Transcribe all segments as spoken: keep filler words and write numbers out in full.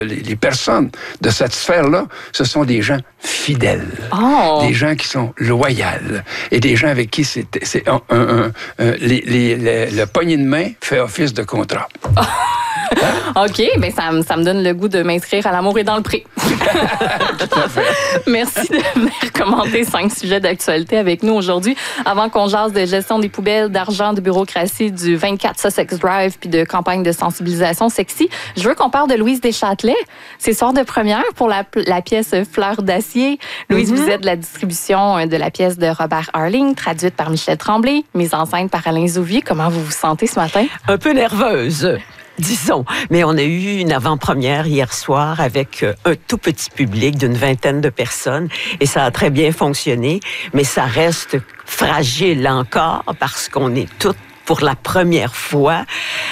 Les, les personnes de cette sphère-là, ce sont des gens fidèles, oh. des gens qui sont loyaux et des gens avec qui c'est, c'est un, un, un, un, les, les, les, le poignet de main fait office de contrat. Oh. Hein? OK, bien ça, ça me donne le goût de m'inscrire à l'amour et dans le pré. Tout à fait. Merci de venir commenter cinq sujets d'actualité avec nous aujourd'hui. Avant qu'on jase de gestion des poubelles, d'argent, de bureaucratie, du vingt-quatre Sussex Drive puis de campagne de sensibilisation sexy, je veux qu'on parle de Louise Deschâtelet. C'est soir de première pour la, la pièce Fleur d'acier. Louise, mm-hmm. vous êtes de la distribution de la pièce de Robert Harling, traduite par Michel Tremblay, mise en scène par Alain Zouvier. Comment vous vous sentez ce matin? Un peu nerveuse. Disons, mais on a eu une avant-première hier soir avec un tout petit public d'une vingtaine de personnes et ça a très bien fonctionné, mais ça reste fragile encore parce qu'on est toutes pour la première fois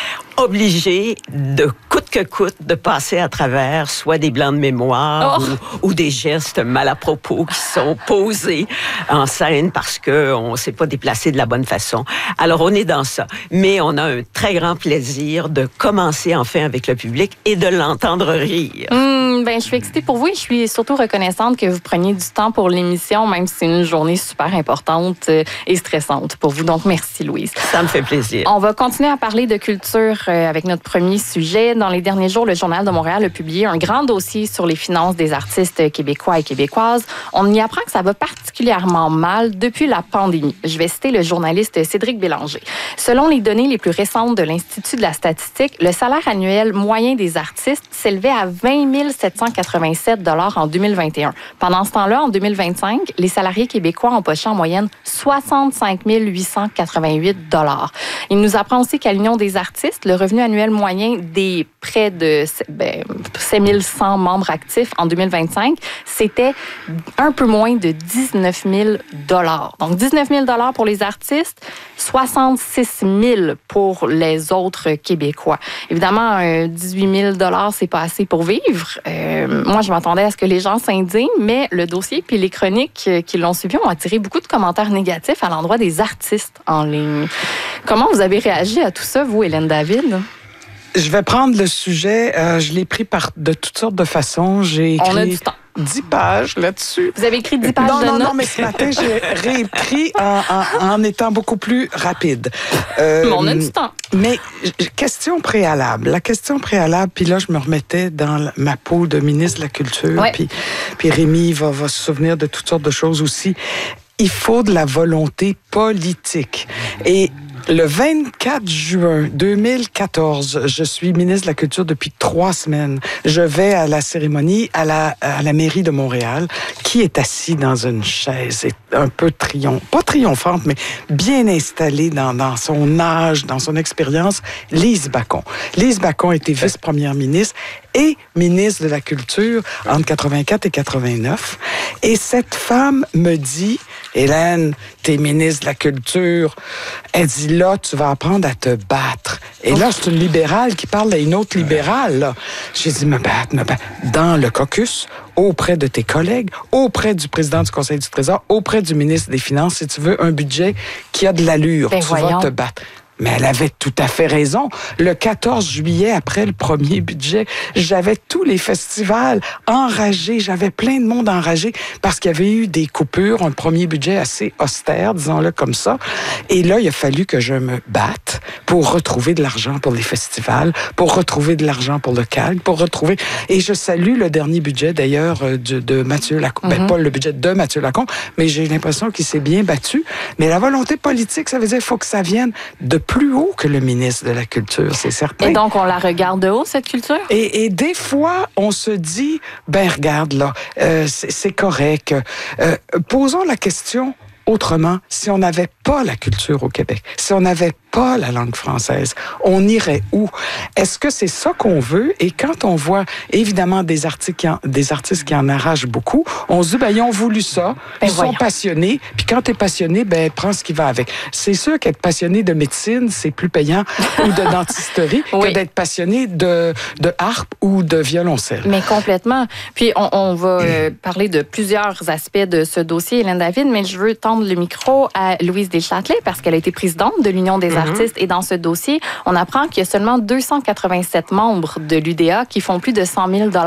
obligés de coûte que coûte de passer à travers soit des blancs de mémoire oh. ou, ou des gestes mal à propos qui sont posés en scène parce qu'on ne s'est pas déplacé de la bonne façon. Alors, on est dans ça. Mais on a un très grand plaisir de commencer enfin avec le public et de l'entendre rire. Mmh, ben, je suis excitée pour vous et je suis surtout reconnaissante que vous preniez du temps pour l'émission, même si c'est une journée super importante et stressante pour vous. Donc, merci, Louise. Ça me fait plaisir. On va continuer à parler de culture avec notre premier sujet. Dans les derniers jours, le Journal de Montréal a publié un grand dossier sur les finances des artistes québécois et québécoises. On y apprend que ça va particulièrement mal depuis la pandémie. Je vais citer le journaliste Cédric Bélanger. Selon les données les plus récentes de l'Institut de la statistique, le salaire annuel moyen des artistes s'élevait à vingt mille sept cent quatre-vingt-sept dollars en deux mille vingt et un. Pendant ce temps-là, en deux mille vingt-cinq, les salariés québécois empochaient en moyenne soixante-cinq mille huit cent quatre-vingt-huit dollars. Il nous apprend aussi qu'à l'Union des artistes, le revenu annuel moyen des près de ben, sept mille cent membres actifs en deux mille vingt-cinq, c'était un peu moins de dix-neuf mille dollars. Donc, dix-neuf mille dollars pour les artistes, soixante-six mille pour les autres Québécois. Évidemment, euh, dix-huit mille dollars, c'est pas assez pour vivre. Euh, moi, je m'attendais à ce que les gens s'indignent, mais le dossier puis les chroniques qui l'ont suivi ont attiré beaucoup de commentaires négatifs à l'endroit des artistes en ligne. Comment vous avez réagi à tout ça, vous, Hélène David? Je vais prendre le sujet. Euh, je l'ai pris par de toutes sortes de façons. J'ai écrit On a du temps. dix pages là-dessus. Vous avez écrit dix pages non, de non, notes? Non, mais ce matin, j'ai réécrit en, en, en étant beaucoup plus rapide. Euh, mais on a du temps. Mais question préalable. La question préalable, puis là, je me remettais dans ma peau de ministre de la Culture. Ouais. Puis, puis Rémi va, va se souvenir de toutes sortes de choses aussi. Il faut de la volonté politique. Et le vingt-quatre juin deux mille quatorze, je suis ministre de la Culture depuis trois semaines. Je vais à la cérémonie à la, à la mairie de Montréal, qui est assis dans une chaise, un peu triomphante, pas triomphante, mais bien installée dans, dans son âge, dans son expérience, Lise Bacon. Lise Bacon était vice-première ministre et ministre de la Culture entre quatre-vingt-quatre et quatre-vingt-neuf. Et cette femme me dit, Hélène, t'es ministre de la Culture. Elle dit, là, tu vas apprendre à te battre. Et là, c'est une libérale qui parle à une autre libérale, là. J'ai dit, me battre, me battre. Dans le caucus, auprès de tes collègues, auprès du président du Conseil du Trésor, auprès du ministre des Finances, si tu veux un budget qui a de l'allure, ben tu voyons. vas te battre. Mais elle avait tout à fait raison. Le quatorze juillet, après le premier budget, j'avais tous les festivals enragés. J'avais plein de monde enragé parce qu'il y avait eu des coupures, un premier budget assez austère, disons-le comme ça. Et là, il a fallu que je me batte pour retrouver de l'argent pour les festivals, pour retrouver de l'argent pour le C A L, pour retrouver... Et je salue le dernier budget, d'ailleurs, de, de Mathieu Lacombe. Mm-hmm. Ben, pas le budget de Mathieu Lacombe, mais j'ai l'impression qu'il s'est bien battu. Mais la volonté politique, ça veut dire qu'il faut que ça vienne de plus haut que le ministre de la Culture, c'est certain. Et donc, on la regarde de haut, cette culture? Et, et des fois, on se dit, ben regarde là, euh, c'est, c'est correct. Euh, posons la question autrement, si on n'avait pas la culture au Québec, si on n'avait pas la langue française, on irait où? Est-ce que c'est ça qu'on veut? Et quand on voit, évidemment, des, artistes qui en, des artistes qui en arrachent beaucoup, on se dit, ben, ils ont voulu ça, ben ils voyons. sont passionnés, puis quand t'es passionné, ben, prends ce qui va avec. C'est sûr qu'être passionné de médecine, c'est plus payant, ou de dentisterie, oui. que d'être passionné de, de harpe ou de violoncelle. Mais complètement. Puis, on, on va euh, parler de plusieurs aspects de ce dossier, Hélène David, mais je veux tendre le micro à Louise Deschâtelet parce qu'elle a été présidente de l'Union des mm-hmm. artistes. Et dans ce dossier, on apprend qu'il y a seulement deux cent quatre-vingt-sept membres de l'U D A qui font plus de cent mille dollars